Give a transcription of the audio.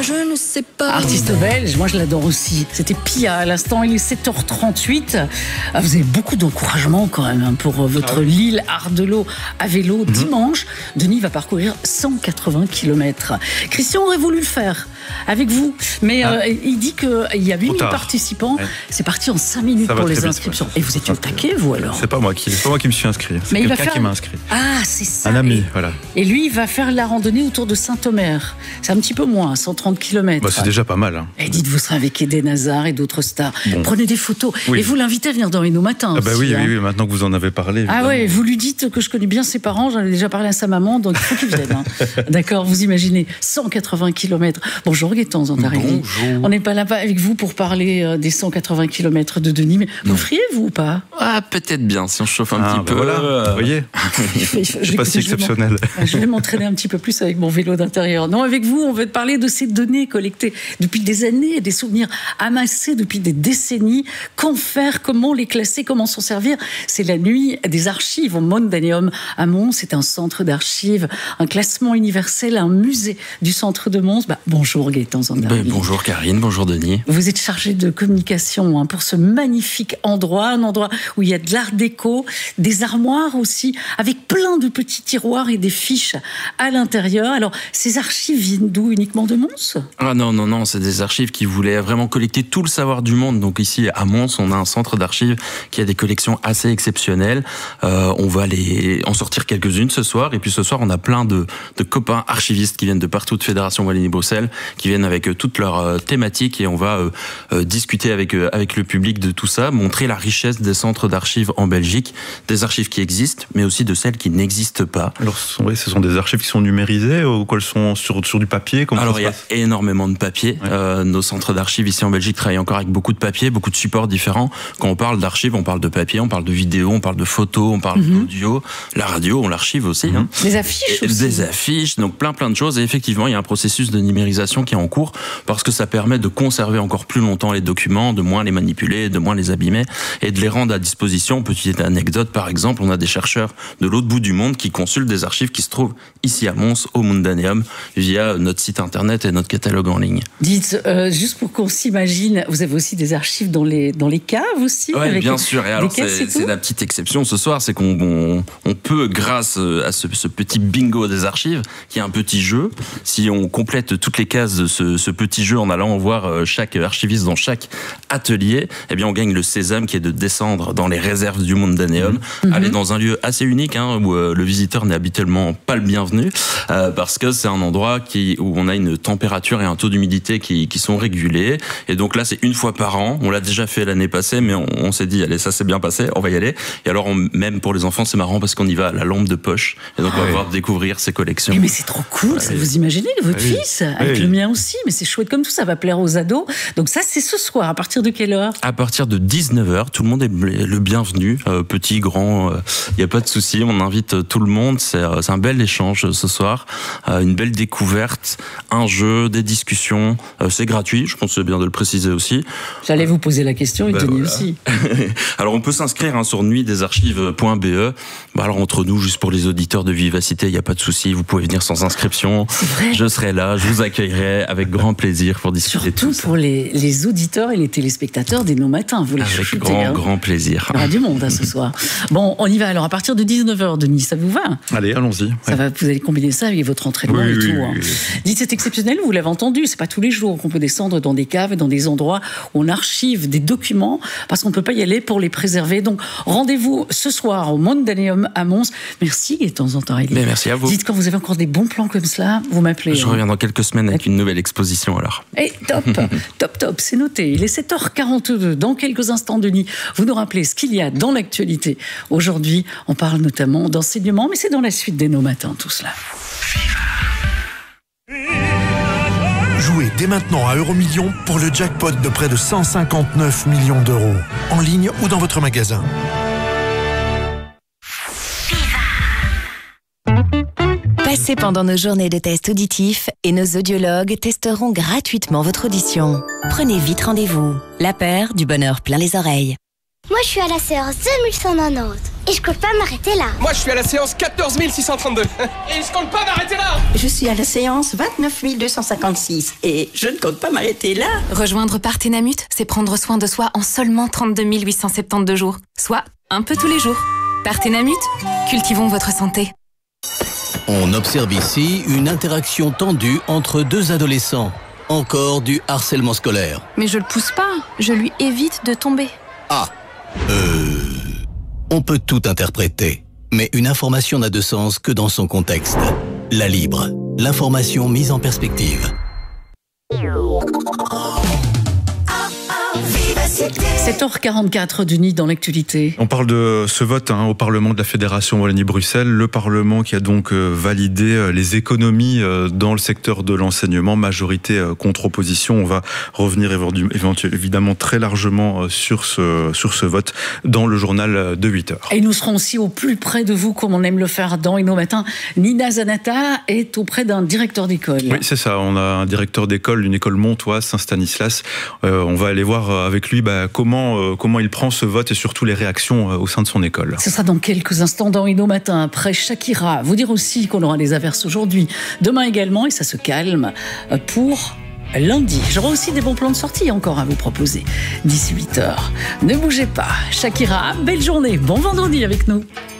je ne sais pas. Artiste belge, moi je l'adore aussi. C'était Pia à l'instant, il est 7h38. Vous avez beaucoup d'encouragement quand même pour votre Lille-Ardelot à vélo dimanche. Denis va parcourir 180 km. Christian aurait voulu le faire avec vous, mais il dit qu'il y a 8000 participants. Ouais. C'est parti en 5 minutes pour les inscriptions. Et vous étiez au taquet, vous alors? C'est pas moi qui me suis inscrit. C'est quelqu'un qui m'a inscrit. Ah, c'est ça. Un ami, voilà. Et lui, il va faire la randonnée autour de Saint-Omer. C'est un petit peu moins, 130 km. Bah, c'est déjà pas mal. Hein. Et dites, vous serez avec Eden Hazard et d'autres stars. Bon. Prenez des photos. Oui. Et vous l'invitez à venir dans Héno Matin. Bah oui, maintenant que vous en avez parlé. Évidemment. Ah ouais, vous lui dites que je connais bien ses parents, j'en ai déjà parlé à sa maman, donc il faut qu'il vienne. D'accord, vous imaginez, 180 km. Bonjour Gaëtan Zantarelli. Bonjour. On n'est pas là avec vous pour parler des 180 km de Denis, mais vous feriez vous ou pas? Ah, peut-être bien, si on chauffe un petit peu. Voilà, vous voyez, c'est pas si exceptionnel. Je vais m'entraîner un petit peu plus avec mon vélo d'intérieur. Non, avec vous, on veut parler de ces données collectées depuis des années, des souvenirs amassés depuis des décennies. Qu'en faire? Comment les classer? Comment s'en servir? C'est la nuit des archives au Mondaneum à Mons. C'est un centre d'archives, un classement universel, un musée du centre de Mons. Bonjour Gaëtan Zantarelli. Bonjour Karine, bonjour Denis. Vous êtes chargé de communication pour ce magnifique endroit, un endroit où il y a de l'art déco, des armoires aussi, avec plein de petits tiroirs et des fiches à l'intérieur. Alors, ces archives viennent d'où? Uniquement de Mons? Ah non, c'est des archives qui voulaient vraiment collecter tout le savoir du monde. Donc ici, à Mons, on a un centre d'archives qui a des collections assez exceptionnelles. On va en sortir quelques-unes ce soir. Et puis ce soir, on a plein de copains archivistes qui viennent de partout, de Fédération Wallonie-Bruxelles, qui viennent avec toutes leurs thématiques, et on va discuter avec le public de tout ça, montrer la richesse des centres d'archives en Belgique, des archives qui existent, mais aussi de celles qui n'existent pas. Alors, ce sont des archives qui sont numérisées ou qu'elles sont sur du papier? Alors, il y a énormément de papier. Ouais. Nos centres d'archives ici en Belgique travaillent encore avec beaucoup de papier, beaucoup de supports différents. Quand on parle d'archives, on parle de papier, on parle de vidéo, on parle de photos, on parle d'audio. La radio, on l'archive aussi. Des affiches aussi. Des affiches, donc plein de choses. Et effectivement, il y a un processus de numérisation qui est en cours parce que ça permet de conserver encore plus longtemps les documents, de moins les manipuler, de moins les abîmer et de les rendre à disposition. Petite anecdote, par exemple, on a des chercheurs de l'autre bout du monde qui consultent des archives qui se trouvent ici à Mons, au Mondaneum, via notre site internet et notre catalogue en ligne. Dites, juste pour qu'on s'imagine, vous avez aussi des archives dans les caves aussi? Oui, bien sûr. Et alors, c'est la petite exception ce soir, c'est qu'on peut, grâce à ce petit bingo des archives, qui est un petit jeu, si on complète toutes les cases de ce petit jeu en allant voir chaque archiviste dans chaque atelier, eh bien on gagne le sésame qui est de descendre dans les réserves du Mondaneum, aller dans un lieu assez unique où le visiteur n'est habituellement pas le bienvenu, parce que c'est un endroit où on a une température et un taux d'humidité qui sont régulés, et donc là c'est une fois par an. On l'a déjà fait l'année passée, mais on s'est dit allez, ça s'est bien passé, on va y aller. Et alors même pour les enfants c'est marrant parce qu'on y va à la lampe de poche, et donc on va pouvoir découvrir ces collections. Mais c'est trop cool, ça. Vous imaginez votre fils avec le mien aussi, mais c'est chouette comme tout, ça va plaire aux ados. Donc ça c'est ce soir, à partir de quelle heure? À partir de 19h, tout le monde est le bienvenu, petit, grand, il n'y a pas de souci, on invite tout le monde, c'est un bel échange ce soir, une belle découverte, un jeu, des discussions, c'est gratuit, je pense que c'est bien de le préciser aussi. J'allais vous poser la question, et Denis aussi. Alors on peut s'inscrire sur nuitdesarchives.be. Alors entre nous, juste pour les auditeurs de Vivacité, il n'y a pas de souci, vous pouvez venir sans inscription, je serai là, je vous accueillerai avec grand plaisir pour discuter de tout ça. Surtout pour les auditeurs et les téléspectateurs d'Héno Matin, vous les chouchoutez. Avec grand plaisir. Il y aura du monde ce soir. Bon, on y va alors à partir de 19h, Denis, ça vous va? Allez, allons-y. Ça va, vous allez combiner ça avec votre entraînement et tout. Dites, c'est exceptionnel, vous l'avez entendu, c'est pas tous les jours qu'on peut descendre dans des caves et dans des endroits où on archive des documents parce qu'on ne peut pas y aller pour les préserver. Donc, rendez-vous ce soir au Mondaneum à Mons. Merci Gaëtan Zantarelli. Merci à vous. Dites, quand vous avez encore des bons plans comme cela, vous m'appelez. Je reviens dans quelques semaines avec une nouvelle exposition alors. Et top, c'est noté. Il est 7h42. Dans quelques instants, Denis, vous nous rappelez ce qu'il y a dans l'actualité. Aujourd'hui, on parle notamment d'enseignement, mais c'est dans la suite d'Héno Matin, tout cela. Jouez dès maintenant à Euromillions pour le jackpot de près de 159 millions d'euros. En ligne ou dans votre magasin. Passez pendant nos journées de tests auditifs et nos audiologues testeront gratuitement votre audition. Prenez vite rendez-vous. La paire du bonheur plein les oreilles. Moi, je suis à la séance 2190. Et je compte pas m'arrêter là. Moi, je suis à la séance 14 632. Et je compte pas m'arrêter là. Je suis à la séance 29 256. Et je ne compte pas m'arrêter là. Rejoindre Partenamut, c'est prendre soin de soi en seulement 32 872 jours. Soit un peu tous les jours. Partenamut, cultivons votre santé. On observe ici une interaction tendue entre deux adolescents. Encore du harcèlement scolaire. Mais je le pousse pas, je lui évite de tomber. Ah, on peut tout interpréter, mais une information n'a de sens que dans son contexte. La Libre, l'information mise en perspective. 7h44 du Nid dans l'actualité. On parle de ce vote au Parlement de la Fédération Wallonie-Bruxelles. Le Parlement qui a donc validé les économies dans le secteur de l'enseignement, majorité contre opposition. On va revenir évidemment très largement sur ce vote dans le journal de 8h. Et nous serons aussi au plus près de vous, comme on aime le faire dans Inno Matin. Nina Zanata est auprès d'un directeur d'école. Oui, c'est ça. On a un directeur d'école d'une école montoise, Saint-Stanislas. On va aller voir avec lui comment il prend ce vote et surtout les réactions au sein de son école. Ce sera dans quelques instants dans Inno Matin, après Shakira. Vous dire aussi qu'on aura des averses aujourd'hui, demain également, et ça se calme pour lundi. J'aurai aussi des bons plans de sortie encore à vous proposer d'ici 8h. Ne bougez pas. Shakira, belle journée, bon vendredi avec nous.